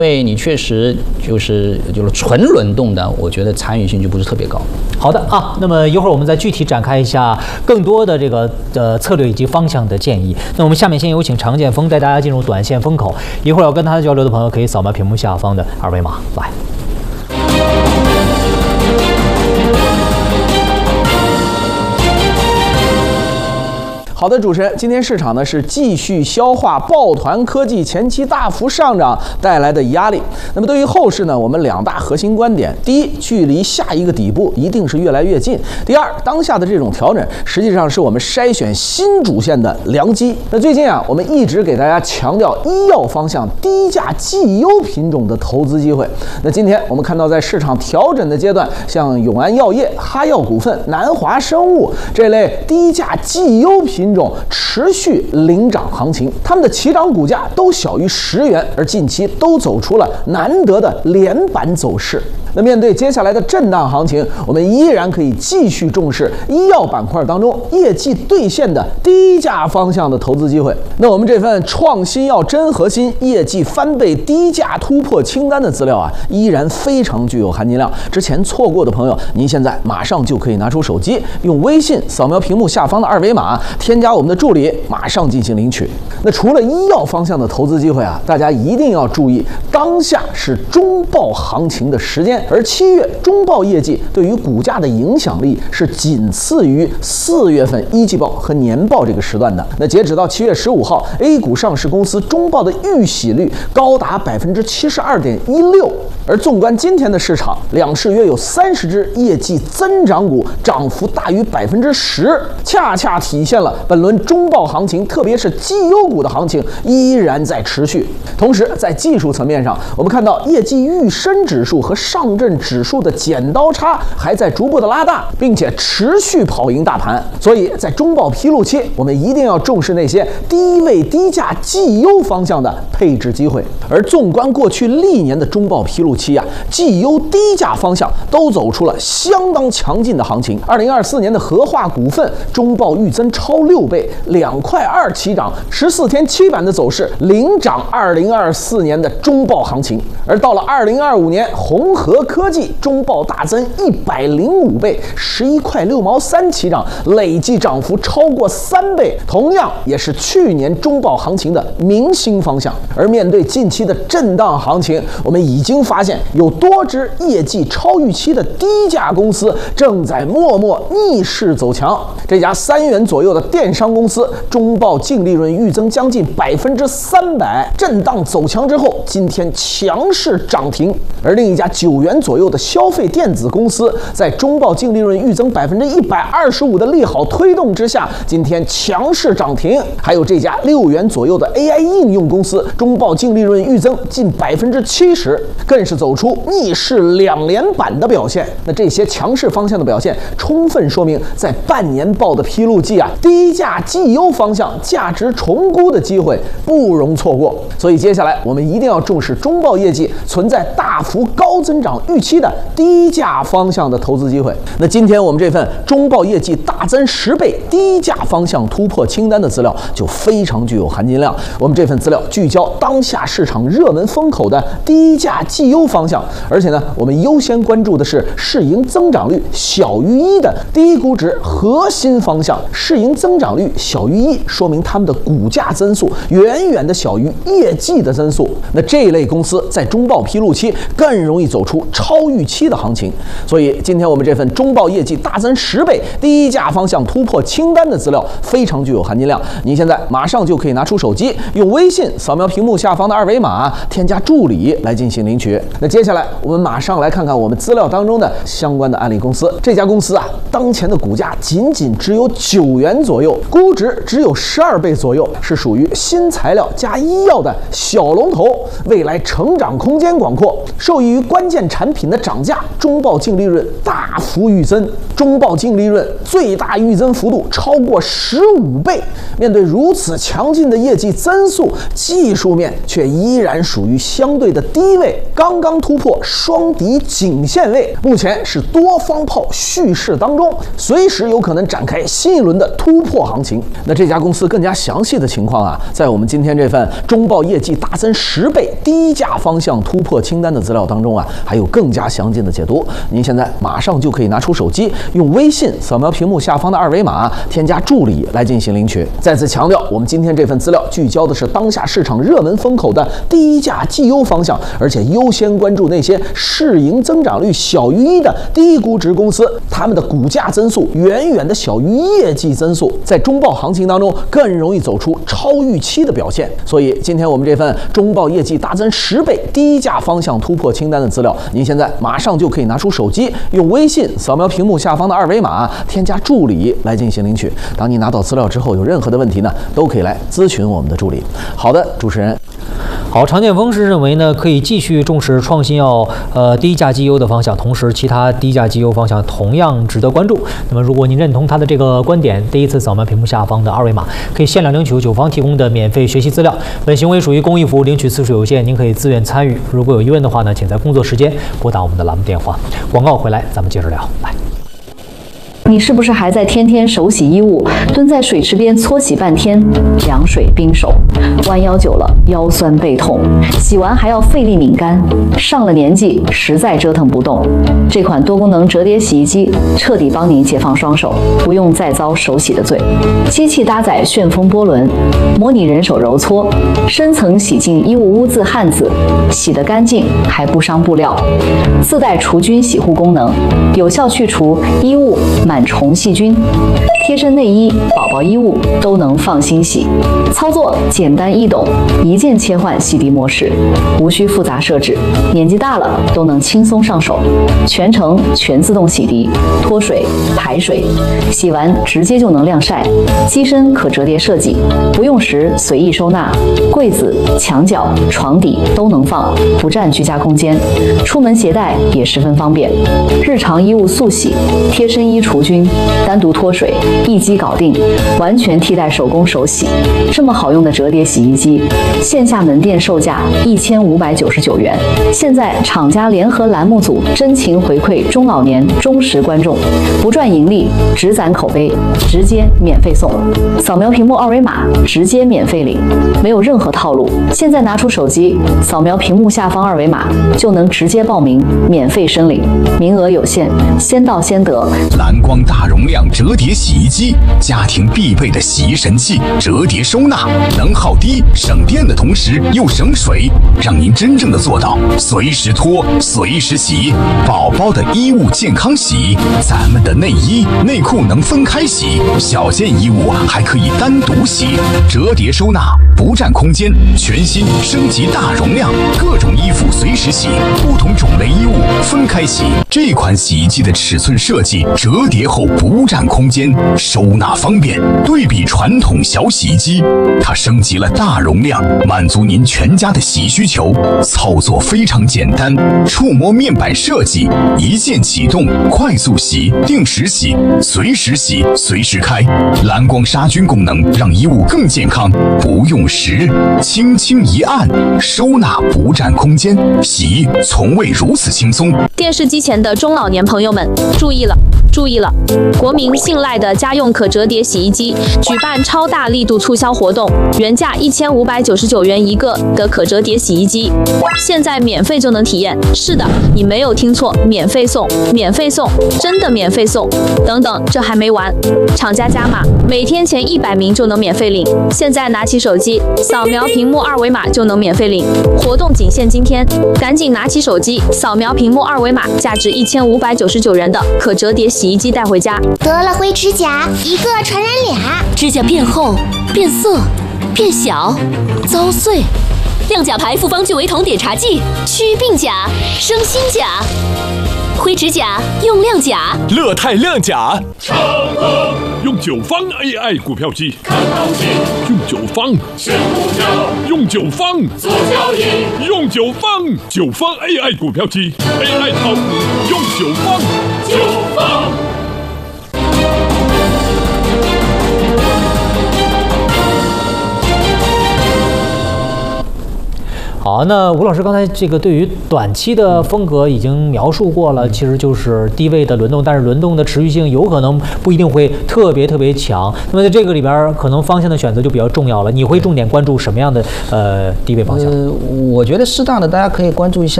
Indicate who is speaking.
Speaker 1: 因为你确实就是纯轮动的，我觉得参与性就不是特别高。
Speaker 2: 好的啊，那么一会儿我们再具体展开一下更多的这个策略以及方向的建议。那我们下面先有请常建锋带大家进入短线风口，一会儿要跟他交流的朋友可以扫描屏幕下方的二维码来。
Speaker 3: 好的，主持人，今天市场呢是继续消化抱团科技前期大幅上涨带来的压力。那么对于后市呢，我们两大核心观点：第一，距离下一个底部一定是越来越近；第二，当下的这种调整实际上是我们筛选新主线的良机。那最近啊，我们一直给大家强调医药方向低价绩优品种的投资机会。那今天我们看到，在市场调整的阶段，像永安药业、哈药股份、南华生物这类低价绩优品种持续领涨行情，他们的起涨股价都小于10元，而近期都走出了难得的连板走势。那面对接下来的震荡行情，我们依然可以继续重视医药板块当中业绩兑现的低价方向的投资机会。那我们这份创新药真核心业绩翻倍低价突破清单的资料啊，依然非常具有含金量。之前错过的朋友，您现在马上就可以拿出手机，用微信扫描屏幕下方的二维码，添加我们的助理，马上进行领取。那除了医药方向的投资机会啊，大家一定要注意，当下是中报行情的时间。而7月中报业绩对于股价的影响力是仅次于4月份一季报和年报这个时段的。那截止到7月15号 ，A 股上市公司中报的预喜率高达72.16%。而纵观今天的市场，两市约有30只业绩增长股涨幅大于10%，恰恰体现了本轮中报行情，特别是绩优股的行情依然在持续。同时，在技术层面上，我们看到业绩预升指数和上证指数的剪刀差还在逐步的拉大，并且持续跑赢大盘。所以在中报披露期，我们一定要重视那些低位低价绩优方向的配置机会。而纵观过去历年的中报披露期啊，绩优低价方向都走出了相当强劲的行情。2024年的和化股份中报预增超6倍，2.2块起涨，14天期板的走势领涨2024年的中报行情。而到了2025年，鸿核科技中报大增105倍，11.6块起涨，累计涨幅超过3倍，同样也是去年中报行情的明星方向。而面对近期的震荡行情，我们已经发现有多只业绩超预期的低价公司正在默默逆势走强。这家3元左右的电商公司中报净利润预增将近300%，震荡走强之后，今天强势涨停。而另一家9元左右的消费电子公司，在中报净利润预增125%的利好推动之下，今天强势涨停。还有这家6元左右的 AI 应用公司，中报净利润预增近70%，更是走出逆势2连板的表现。那这些强势方向的表现，充分说明在半年报的披露季啊，低价绩优方向价值重估的机会不容错过。所以接下来我们一定要重视中报业绩存在大幅高增长预期的低价方向的投资机会。那今天我们这份中报业绩大增10倍低价方向突破清单的资料就非常具有含金量。我们这份资料聚焦当下市场热门风口的低价绩优方向，而且呢，我们优先关注的是市盈增长率小于1的低估值核心方向。市盈增长率小于1，说明他们的股价增速远远的小于业绩的增速。那这一类公司在中报披露期更容易走出超预期的行情。所以今天我们这份中报业绩大增10倍低价方向突破清单的资料非常具有含金量。您现在马上就可以拿出手机，用微信扫描屏幕下方的二维码，添加助理来进行领取。那接下来我们马上来看看我们资料当中的相关的案例公司。这家公司啊，当前的股价仅只有9元左右，估值只有12倍左右，是属于新材料加医药的小龙头，未来成长空间广阔，受益于关键产产品的涨价，中报净利润大幅预增，中报净利润最大预增幅度超过15倍。面对如此强劲的业绩增速，技术面却依然属于相对的低位，刚刚突破双底颈线位，目前是多方炮蓄势当中，随时有可能展开新一轮的突破行情。那这家公司更加详细的情况啊，在我们今天这份中报业绩大增10倍、低价方向突破清单的资料当中啊，还有更加详尽的解读。您现在马上就可以拿出手机，用微信扫描屏幕下方的2维码，添加助理来进行领取。再次强调，我们今天这份资料聚焦的是当下市场热门风口的低价绩优方向，而且优先关注那些市盈增长率小于1的低估值公司，他们的股价增速远远的小于业绩增速，在中报行情当中更容易走出超预期的表现。所以今天我们这份中报业绩大增10倍、低价方向突破清单的资料，您现在马上就可以拿出手机，用微信扫描屏幕下方的2维码，添加助理来进行领取。当你拿到资料之后，有任何的问题呢，都可以来咨询我们的助理。好的，主持人。
Speaker 2: 好，常建峰是认为呢，可以继续重视创新药低价绩优的方向，同时其他低价绩优方向同样值得关注。那么如果您认同他的这个观点，第一次扫描屏幕下方的2维码，可以限量领取九方提供的免费学习资料。本行为属于公益服务，领取次数有限，您可以自愿参与。如果有疑问的话呢，请在工作时间拨打我们的栏目电话。广告回来，咱们接着聊。来。
Speaker 4: 你是不是还在天天手洗衣物，蹲在水池边搓洗半天，凉水冰手，弯腰久了腰酸背痛，洗完还要费力拧干，上了年纪实在折腾不动。这款多功能折叠洗衣机彻底帮您解放双手，不用再遭手洗的罪。机器搭载旋风波轮，模拟人手揉搓，深层洗净衣物污渍汗渍，洗得干净还不伤布料。自带除菌洗护功能，有效去除衣物螨虫细菌，贴身内衣、宝宝衣物都能放心洗。操作简单易懂，一键切换洗涤模式，无需复杂设置，年纪大了都能轻松上手。全程全自动洗涤、脱水、排水，洗完直接就能晾晒。机身可折叠设计，不用时随意收纳，柜子、墙角、床底都能放，不占居家空间。出门携带也十分方便。日常衣物速洗，贴身衣除菌，单独脱水，一机搞定，完全替代手工手洗。这么好用的折叠洗衣机，线下门店售价1599元。现在厂家联合栏目组真情回馈中老年忠实观众，不赚盈利，只攒口碑，直接免费送。扫描屏幕2维码，直接免费领，没有任何套路。现在拿出手机，扫描屏幕下方2维码，就能直接报名，免费申领，名额有限，先到先得。
Speaker 5: 蓝光大容量折叠洗衣机，家庭必备的洗衣神器，折叠收纳，能耗低，省电的同时又省水，让您真正的做到随时脱，随时洗。宝宝的衣物健康洗，咱们的内衣内裤能分开洗，小件衣物还可以单独洗。折叠收纳，不占空间，全新升级大容量，各种衣服随时洗，不同种类衣物分开洗。这款洗衣机的尺寸设计，折叠后不占空间，收纳方便。对比传统小洗衣机，它升级了大容量，满足您全家的洗需求。操作非常简单，触摸面板设计，一键启动，快速洗，定时洗，随时洗，随时开。蓝光杀菌功能让衣物更健康，不用时，轻轻一按，收纳不占空间，洗从未如此轻松。
Speaker 6: 电视机前的中老年朋友们注意了！注意了，国民信赖的家用可折叠洗衣机举办超大力度促销活动，原价1599元一个的可折叠洗衣机，现在免费就能体验。是的，你没有听错，免费送，免费送，真的免费送。等等，这还没完，厂家加码，每天前100名就能免费领。现在拿起手机，扫描屏幕2维码就能免费领。活动仅限今天，赶紧拿起手机，扫描屏幕2维码，价值1599元的可折叠洗衣机带回家。
Speaker 7: 得了灰指甲，一个传染俩，
Speaker 8: 指甲变厚、变色、变小、遭碎。亮甲牌复方聚维酮碘茶剂，祛病甲、生新甲。灰指甲用亮甲，
Speaker 9: 乐泰亮甲。 用9方 AI 股票机
Speaker 10: 看高兴，
Speaker 9: 用9方
Speaker 10: 选股票，
Speaker 9: 用9方
Speaker 10: 做交易，
Speaker 9: 用9方9方 AI 股票机 AI 炒股用9方
Speaker 10: 9方。
Speaker 2: 好，那吴老师刚才这个对于短期的风格已经描述过了，其实就是低位的轮动，但是轮动的持续性有可能不一定会特别强。那么在这个里边，可能方向的选择就比较重要了。你会重点关注什么样的低位方向？
Speaker 1: 我觉得适当的大家可以关注一下。